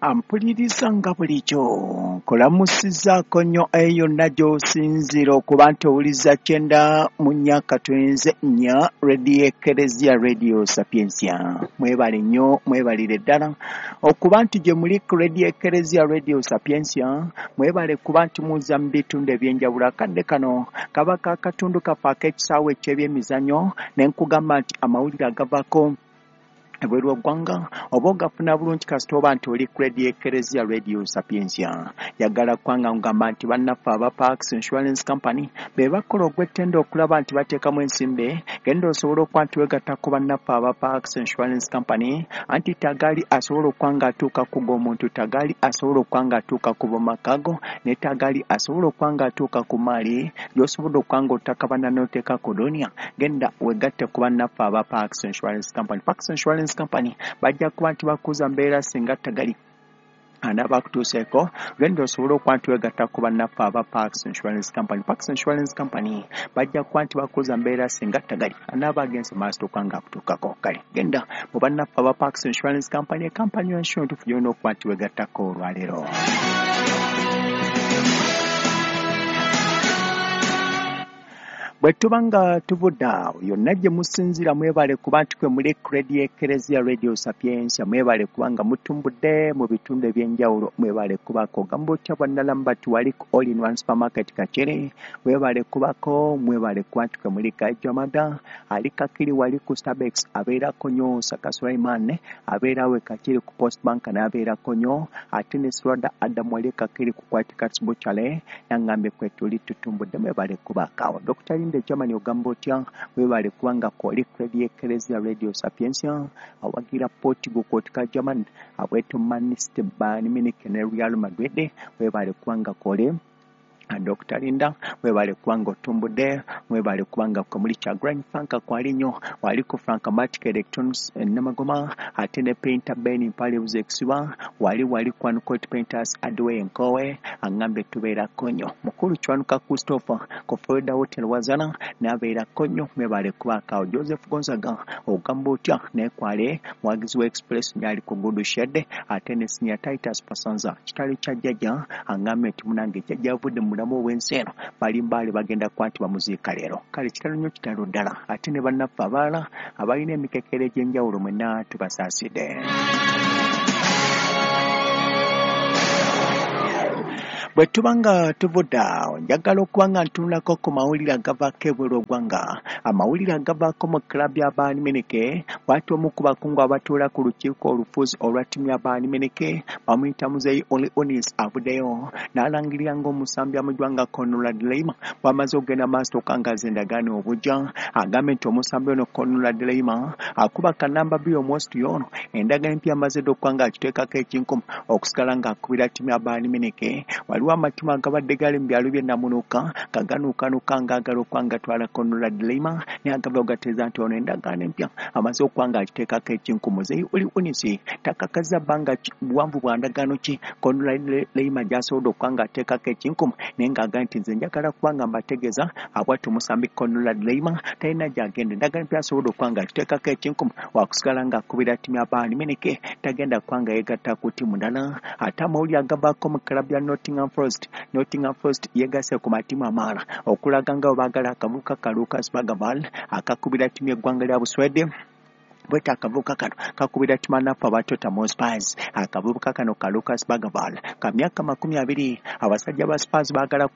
Ampuliriza nga bulijjo kolamusizzaako nnyo eyo yonna gy'osinzira okuba nti owuliriza kyenda mu nnyaka twenze nnya rediyo Ekereziya rediyo Sapiensia. Mwebale nnyo mwebalire ddala okuba nti gye muli ku rediyo Ekereziya rediyo Sapiensia. Mwebale kuba nti muza mu bitundu eby'enjawulo. Akadde kano kaba katundu kaffe ak'ekisaawe eky'ebyemizannyo ne nkugamba nti amawulire agavaako ebweru eggwanga oba ogafuna bulungi kasita oba nti oli ku rediyo Ekereziya rediyo Sapiensia. Yagala kwanga ngamba nti bannaffe aba Parks Insurance Company be bakola ogw'ettendo okulaba nti bateekamu ensimbe genda osobola okuba nti wegatta ku bannaffe aba Parks Insurance Company anti Tagali asobola okuba nga atuuka ku g'omuntu, Tagali asobola okuba nga atuuka ku b'amakago ne Tagali asobola okuba nga atuuka ku maali gy'osobola okuba nga otakabana n'oteeka ku dunia. Genda wegatte ku bannaffe aba Parks Insurance Company. Parks Insurance Company bajja kuba nti bakuuza mbeera singa Tagali anaabakutuuseeko. Genda osobole okuba nti wegatta ku bannaffe aba Parks Insurance Company. Parks Insurance Company bajja kuba nti bakuuza mbeera singa Tagali anaaba agenze maaso okuba nga akutuukako. Kale genda mu bannaffe aba Parks Insurance Company, ekampani y'ensuwa entuufu gy'olina okuba nti wegattako olwaleero. Bwe tuba nga tuvudde awo yonna gye musinzira mwebale kuba nti kwe muli ku rediyo Ekereziya rediyo Sapiensia. Mwebale kuba nga mutumbudde mu bitundu eby'enjawulo. Mwebale kubako gamba otya bwannalamu bati wali ku all in one supermarket Kakere. Mwebale kubako mwebale kuba nti kwe muli Kajjamada ali Kakiri wali ku Starbex abeerako nnyo Saka Sulaiman abeerawe Kakiri ku Post Bank n'abeerako nnyo ate ne Swada Adam wali Kakiri ku Kwatikats Buchale nangambye kwe tuli tutumbudde. Mwebale kubako awo Dr. Linde Germany ogamba otya webale kubanga koli rediyo Ekereziya rediyo Sapiensia awagira Portugal kotika Germany abwetu Manchester Bayern Munich ne Real Madrid. Webale kubanga koli Dr. Linda webale kubanga otumbudde. Webale kubanga ko muri Chagrin Franka kwali nnyo wali ku Francomatic Electronics Namagoma ate ne Painter Ben Pale Uzexiwa wali kwanu Coat Painters Adwe Nkowe angambe tubeerako nnyo. Mukulu Chwanuka Christopher ku Florida Hotel Wazana n'abeerako nnyo. Mwebale kubaka Joseph Gonzaga ogamba otya nekwale mwagizi wa Express nyali ku Good Shed ate ne Senior Titus Pasanza kitali kya jjajja angambe timunange jjajja avudde mulamu ow'ensi eno balimbaali bagenda kwanti bamuziika leero. Kale kitalo nnyo kitalo ddala ate ne bannaffe abalala abalina emikekere egy'enjawulo mwenna tubasaasidde. Bwe tuba nga tuvudde awo njagala okuba nga ntunulako ku mawulire agavaako ebweru eggwanga. Amawulire agavaako mu klabu ya Bayern Munich bw'ati omu ku bakungu abatuula ku lukiiko olufuzi olwa ttiimu ya Bayern Munich bamuyita Muzeeyi Oli Onis avuddeyo n'alangirira ng'omusambi amujwanga Konrad Laimer bw'amaze okugenda maaso okukangaza endagaano obujja. Agambye nti omusambi ono Konrad Laimer akuba kanamba bbiri omwosi ono endagaano empya amaze dda okuba ng'akiteekako ekinkumu okusigala ng'akubira ttiimu ya Bayern Munich. Waliwo amatimu agabadde gali mu byalo by'e Namunuka kaganuukanuuka ng'agala okuba ngatwala Konrad Laimer naye agabula okugategeeza nti ono endagaano empya amaze okuba ng'akiteekako ekinkumu. Muzeeyi Oli Onis takakazza bbanga buwanvu bwa ndagaano ki Konrad Laimer gy'asobodde okuba ng'ateekako ekinkumu naye ng'agambye nti nze njagala kuba nga mbategeeza abwati omusambi Konrad Laimer talina gy'agenda. Endagaano empya asobodde okuba ng'akiteekako ekinkumu wakusigala ng'akubira ttiimu ya Bayern Munich tagenda kuba nga yeegatta ku ttiimu ndala. Ate amawulire agavaako mu klabu ya Nottingham Forest yeegase ku matimu amaala okulaga nga baagala akavubuka ka Lucas Bergvall akakubira ttiimu y'eggwanga lya Buswede. Bweta akavubuka kano kakubira ttiimu anafu aba Tottenham Hotspur. Akavubuka kano ka Lucas Bergvall ka myaka 20. Abasajja ba Spurs baagala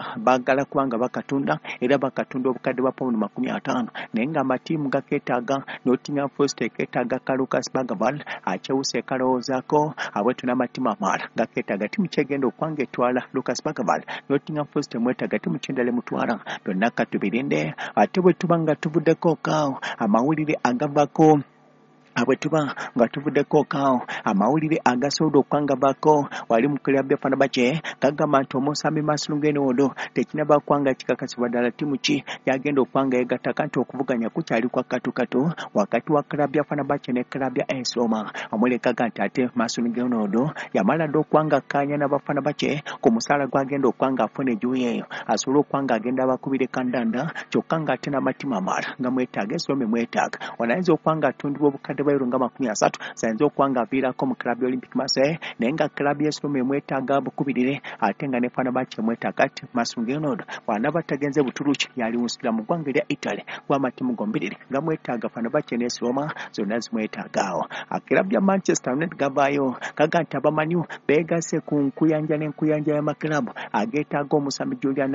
kubanga bakatunda era bakatunda obukadde bwa paundi 50 naye ng'amatiimu gakeetaaga. Nottingham Forest ekeetaaga ka Lucas Bergvall akyewusa ekalowoozaako abwetu n'amatiimu amaala gakeetaaga. Ttiimu kyegenda okuba nga etwala Lucas Bergvall Nottingham Forest emwetaaga ttiimu kyendala emutwala byonna katubirinde. Ate bwe tuba nga tuvuddeko kaawo amawulire agavaako bwe tuba nga tuvuddeko kaawo amawulire agasobodde okuba nga baako wali mu klabu ya Fenerbahce gagamba nti omusambi Maslungene Odo tekinaba kuba nga kikakasibwa ddala ttiimu ki yagenda okuba nga yeegattako nti okuvuganya kukyali kwa katukatu wakati wa klabu ya Fenerbahce ne klabu ya AS Roma. Amulekaga nti ate Maslungene Odo yamala dda okuba nga akkaanya n'aba Fenerbahce ku musaala gwagenda okuba nga afuna ejuuyi eyo asobole okuba nga agenda abakubire kandanda kyokka ng'ate n'amatimu amaala nga mwetaaga esome mwetaaga wanayinza okuba nga atundibwa obukadde bwero nga 30 sanzo okwanga aviirako mu club Olympic Marseille nenga club y'Estom emwetaaga bukubirire ate nga ne Fenerbahce emwetaaga ati Masugenodo bw'anaba tagenze Buturuki yali unsira mu ggwanga lya Italy gw'amatimu gombirire nga mwetaaga Fenerbahce ne Roma zonna zimwetaagaawo. Club ya Manchester United gavaayo kaga nti abamanyu beegase ku nkuyanja y'amakilabu ageetaaga omusambi Julian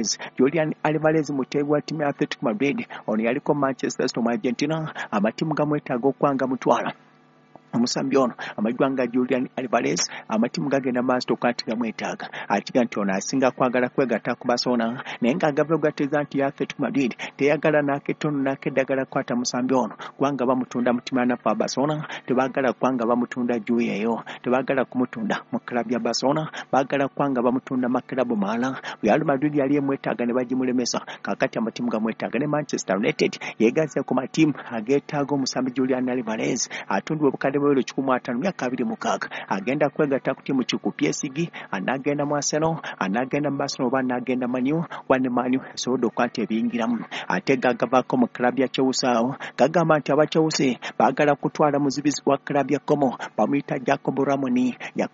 Alvarez muteebi wa ttiimu ya Atletico Madrid ono yaliko Manchester City mu Argentina amatimu gamwetaaga okwanga mutwala omusambi ono amajwanga Julian Alvarez amatimu gagenda maaso okati gamwetaaga atiga nti ono asinga kwagala kwegatta ku Barcelona naye nga agaveo gateza nti Atletico Madrid teyagala n'aketono n'akeddagala kwata musambi ono kubanga bamutunda mu ttiimu ya Barcelona tebaagala kwanga bamutunda juu eyo tebaagala kumutunda mu klabu ya Barcelona baagala kwanga bamutunda makilabu mala Real Madrid yali emwetaaga ne bagimulemesa kakati amatimu gamwetaaga ne Manchester United yeegaze ku matimu ageetaaga omusambi Julian Alvarez atundibwa obukadde bw'euro 15 myaka 26 agenda kwegatta ku ttiimu ki ku PSG anagenda mu Arsenal anagenda mu Barcelona oba anagenda Man U wane Man U esobodde okwata ebiyingiramu ate gagavaako mu klabu ya Chelsea gagamba nti aba Chelsea baagala kutwala muzibizi wa klabu ya Como bamuyita Jacob Ramon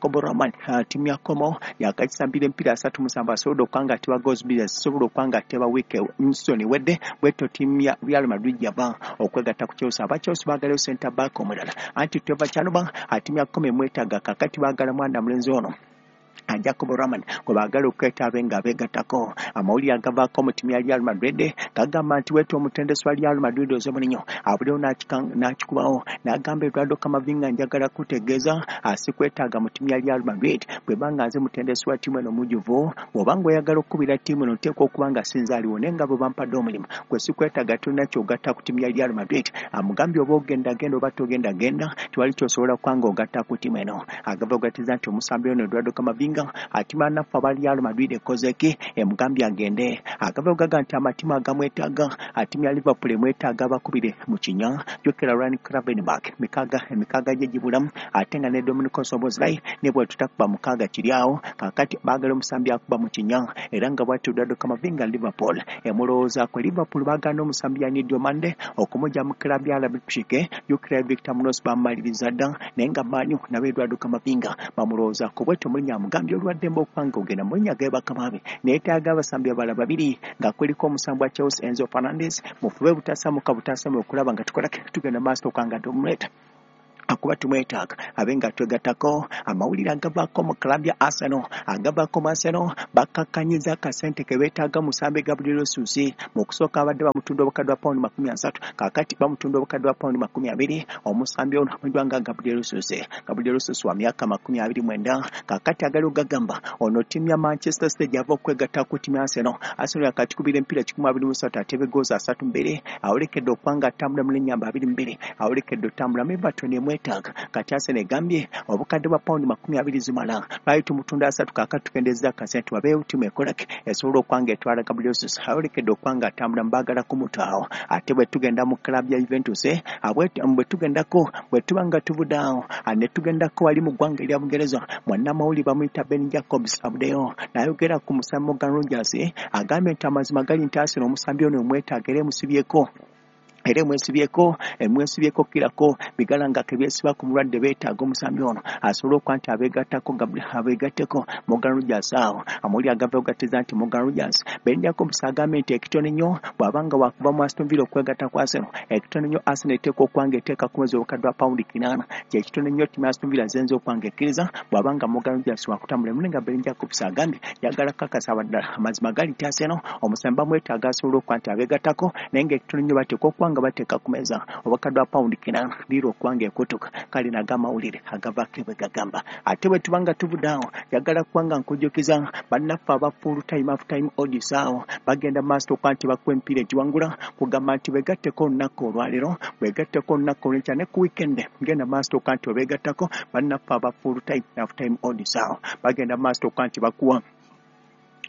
ttiimu ya Como yakakisambira empiira 3-7 asobodde okwanga ati bagoozi bbiri asobola okwanga teba wiiki nsoni wedde bwetto ttiimu ya Real Madrid yava okwegatta ku Chelsea aba Chelsea baagalayo center back omulala anti Trevor Chalobah atimu ya Como emwetaaga kakati baagala mwana mulenzi ono Jacob Ramon gwe baagala okwetaabe nga abeegattako amawulire agavaako mu ttiimu ya Real Madrid gagamba nti wetu omutendesi wa Real Madrid ozemuninyo abulewo n'akikubawo n'agamba Eduardo Camavinga njagala kutegeeza asikwetaaga mu ttiimu ya Real Madrid bwe banga nze mutendesi wa ttiimu eno mujuvu bw'obanga oyagala okukubira ttiimu eno nteekwa okuba nga sinza aliwo naye nga bwe bampadde omulimu gwe sikwetaaga tulina ky'ogatta ku ttiimu ya Real Madrid amugambye oba ogendagenda oba togendagenda tewali ky'osobola kwanga ogatta ku ttiimu eno agava ogattiza nti omusambi ono Eduardo Camavinga atimu anafu aba Real Madrid ekozeki emugambye agende agava gaga nti amatimu agamwetaaga atimu ya Liverpool emwetaaga abakubire mu kinya jokera Ryan Gravenberch emikaaga gye gibulamu ate nga ne Dominic Szoboszlai ne bwe tutakuba mukaaga kiriawo kakati baagala omusambi akuba mu kinya era nga bw'ati Eduardo Camavinga Liverpool emulowoozaako Liverpool baagana omusambi ya Nidio Mande okumujja mu klabu ya Leipzig jokera Victor Munoz bamaliriza dda naye nga Manu nabe Eduardo Camavinga bamulowoozaako bw'etyo mulinya amugambye olwaddemba okwanga ogenda mu linnya g'ebakamabe neetaaga abasambi abalala babiri nga kuliko omusambi wa Chelsea Enzo Fernandez mufube butasamuka butasamu okulaba nga tukola tugenda maaso okwanga tomuleta akuba tumwetaaga abenga twegattako amawulire agavaako mu klabu ya Arsenal agavaako mu Arsenal bakakkanyiza akasente ke beetaaga musambi Gabriel Jesus mu kusooka abadde bamutunda obukadde bwa paundi 30 kakati bamutunda obukadde bwa paundi 20 omusambi ono amujwanga Gabriel Jesus wa myaka 29 kakati agali ogagamba ono ttiimu ya Manchester City gyava okwegatta ku ttiimu ya Arsenal yakati kubira empiira 13 atebe goozi 3-2 awolekedde okwanga atambula mu linnyamba 22 awolekedde otambula Everton mwetaaga kati Arsenal egambye obukadde bwa paundi 20 zimala lwali tumutunda 3 kakati tukendeza akasente wabeewo ttiimu ekolaki esobola okwanga etwala Gabriel Jesus awolekedde okwanga atambula mbaagala kumutaawo ate bwe tugenda mu klabu ya Juventus bwe tugendako bwe tuba nga tubudaawo ne tugendako wali mu ggwanga erya Bungereza mwannamawulire bamuyita Ben Jacobs abuddeyo n'ayogera ku musambi Morgan Rogers agambye nti amazima gali nti Arsenal omusambi ono omwetaaga era emusibyeko emwesibyeko kirako bigalanga kebyesiba ku mulwadde beetaaga omusambi ono asobola okuba nti abeegatteko Morgan Rogers awo amawulire agava ogattiza nti Morgan Rogers Ben Jacobs agambye nti ekitono nnyo bw'abanga wakuva mu Aston Villa okwegatta ku Arsenal ekitono nnyo Arsenal eteekwa okwanga eteeka ku mwezi obukadde bwa paundi 8 kyekitono nnyo ttiimu ya Aston Villa zenze okwanga ekkiriza bw'abanga Morgan Rogers wakutambula mulinga Ben Jacobs agambye yagala kakasa abaddala amazima gali nti Arsenal omusambi bamwetaaga asobola okuba nti abeegattako naye ng'ekitono nnyo bateekwa okwanga bateeka ku meza obukadde bwa paundi 8 liira okwanga ekotoka kale nagamawulire agavaako bwe gagamba ate bwe tubanga tubudaawo yagala kwanga nkujjukiza bannaffe aba full time odds awo bagenda maaso okuba nti bakuwa empiira egiwangula kugamba nti beegatteko olunaku olwaleero beegatteko olunaku olw'enkya ne ku weekend genda maaso okuba nti obeegattako bannaffe aba full time odds awo bagenda maaso okuba nti bakuwa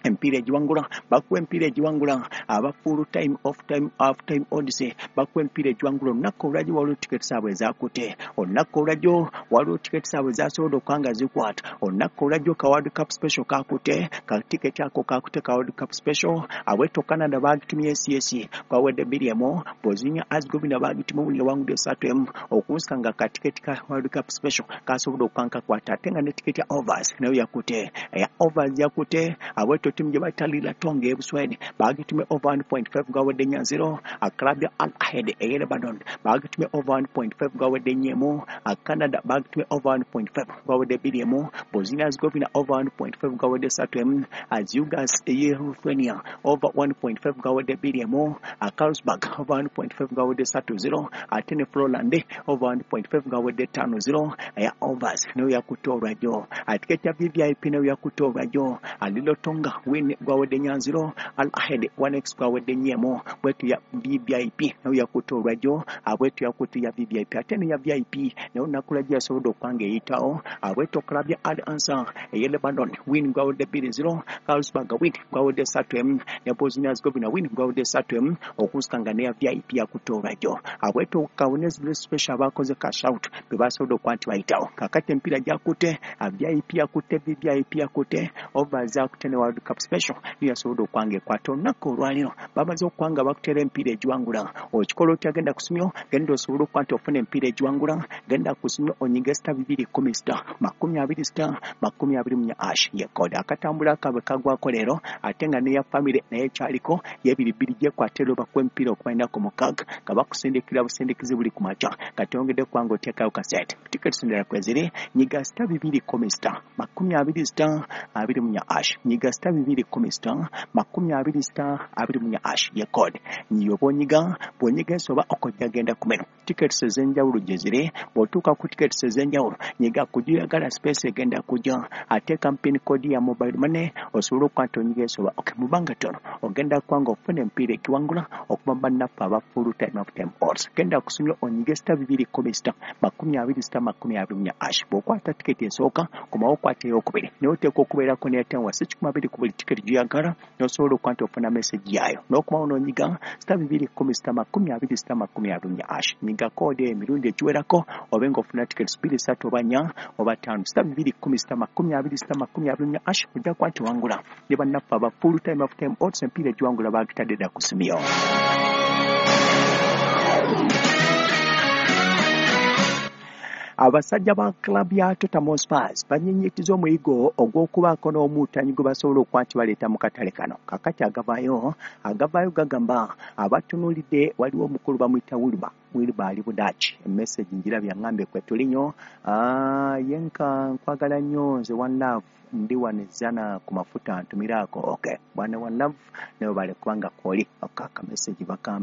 empira egiwangula bakuwa empira egiwangula aba full time off time half time odds bakuwa empira egiwangula olunaku olwajjo waliwo tiketi zaabwe ezakute olunaku olwajjo waliwo tiketi zaabwe zasobola okubanga zikwata olunaku olwajjo ka World Cup special kakute ka tiketi ako kakute ka World Cup special abweto Canada bagitumye CSC kwawedde biliamo bozinya as governor bagitumye wulira wangu de satem okunsanga ka tiketi ka World Cup special kasobola okwanka kwata atenga ne tiketi ya overs nayo yakute ya overs yakute abweto timu gye batalira tonga ebuswede bagitumye over 1.5 gawedde nya 0 a club ya Al Ahly e Lebanon bagitumye over 1.5 gawedde nyemo a Canada bagitumye over 1.5 gawedde biliamo bozinya as governor over 1.5 gawedde satem as Yugas Lithuania over 1.5 gawedde biliamo a Carlsberg over 1.5 gawedde 3-0 atene Florande over 1.5 gawedde 5-0 ya overs nayo yakutorwajo atiketi ya VVIP nayo yakutorwajo alilo tonga win gawedde nya 0 Al Ahly 1x gawedde nyemo bwetu ya VVIP nayo yakutorwajo abwetu yakutu ya VVIP atene ya VIP nayo nakulaje asobodo kwange yitao abwetu club ya Al Ansar e Lebanon win gawedde 2-0 Carlsberg win gawedde 3 ya Bosnia's governor win gawedde 3 okuskanga ne ya VIP yakutorwajo abwetu kawunezi special bakoze cash out bebasobodo kwanti bayitao kakati empira jakute a VIP yakute VVIP yakute overs yakute ne World Cup special yasobodo kwange kwato nako lwaliro bamaze okwanga bakutera empira ejiwangula okikolo otagenda kusumyo genda osobola kwanti ofune empira ejiwangula genda kusumyo onyiga star 210 star 20 star 20 ash yekode akatambula akabe kagwako lero atenga ne ya family naye chaliko yebiribiri je kwatero bakwempira okwenda ku mukaga kabakusindikira busindikizi buli kumacha katongede kwango teka ukasete tickets ndera kwezire nyiga star 210 star 20 star 20 ash nyiga star 210 star 20 star 20 ash yekode nyiyo bonyiga soba okojja genda kumeno tickets zenjawulo jezire botuka ku tickets zenjawulo nyiga kugira gala space egenda kujja ate campaign code ya mobile money osulu kwanto nyiga soba okemubanga tono ogenda kwango ofune empire kiwangula okubamba nafa aba full time of time odds genda kusumyo onyige star 210 star 20 star 20 ash bokwata ticket esooka kumawo kwate okubiri n'oteeka okubeerako n'etenwa sekikumabbiri ku buli ticket gy'oyagala n'osobola okwanti ofuna message yayo n'okumawo n'onyiga star 210 star 20 star 20 ash nyiga code emirundi egiwerako obe ng'ofuna tickets 2 oba 4 oba 5 star 210 star 20 star 20 ash ojja kwanti wangula ne bannaffe aba full time of time odds empira egiwangula baagitadde dda ku simyo. Abasajja ba club ya Tottenham Hotspur banyenyetiza omuyigo ogw'okubaako n'omuutanyi gwe basobola okwanti baleeta mu katale kano kakati agavaayo gagamba abatunuulidde waliwo omukulu bamuyita Wilba ali Budachi message njirabya ngambe kwe tulinyo yenka nkwagala nnyo nze one love ndi wanezana ku mafuta ntumirako okay bwana one love nayo bale kubanga kwoli okaka message bakamba